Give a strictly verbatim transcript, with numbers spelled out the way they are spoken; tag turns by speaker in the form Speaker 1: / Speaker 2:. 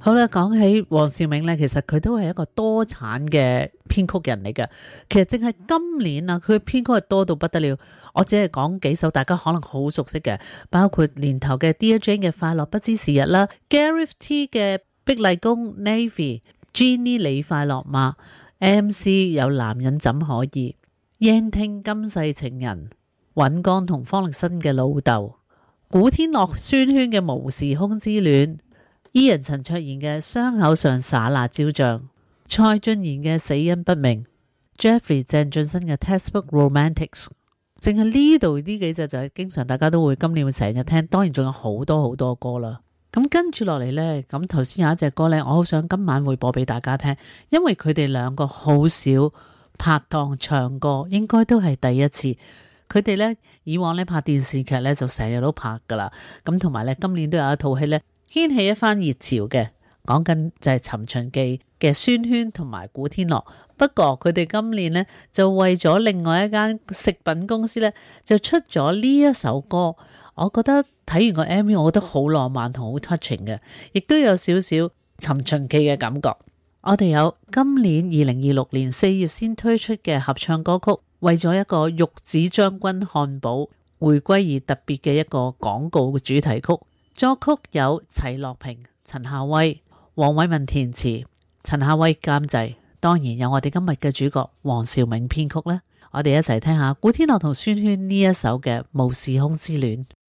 Speaker 1: 好啦，講起黃兆銘呢，其實佢都係一個多產嘅編曲人嚟嘅。其實淨係今年啊，佢嘅編曲係多到不得了。我只係講幾首大家可能好熟悉嘅，包括年頭嘅 Dear Jane 嘅快樂不知時日啦 ，Gareth T 嘅碧麗宮 Navy，Jeannie 你快樂嗎 ？M C 有男人怎可以？燕聽今世情人，尹光同方力申嘅老豆，古天樂宣萱嘅無時空之戀。伊人陳卓賢嘅傷口上灑辣椒醬，蔡俊賢嘅死因不明 ，Jeffrey 鄭俊新嘅 Textbook Romantics， 淨係呢度呢幾隻就係經常大家都會今年會成日聽，當然仲有好多好多歌啦。咁跟住落嚟呢，咁頭先有一隻歌呢，我好想今晚會播俾大家聽，因為佢哋兩個好少拍檔唱歌，應該都係第一次。佢哋呢，以往呢拍電視劇呢，就成日都拍噶啦，咁同埋呢，今年都有一套戲呢，掀起一番熱潮嘅，講緊就係《尋秦記》嘅宣萱同埋古天樂。不過佢哋今年呢，就為咗另外一間食品公司呢，就出咗呢一首歌。我覺得睇完個 M V， 我覺得好浪漫同好 touching 嘅，亦都有少少《尋秦記》嘅感覺。我哋有今年二零二六年四月先推出嘅合唱歌曲，為咗一個玉子將軍漢堡回歸而特別嘅一個廣告嘅主題曲。作曲有齊樂平、陳夏威、黃偉文填詞，陳夏威監製，當然有我哋今日嘅主角黃兆銘編曲呢。我哋一齊聽下古天樂同宣萱呢一首嘅《無時空之戀》。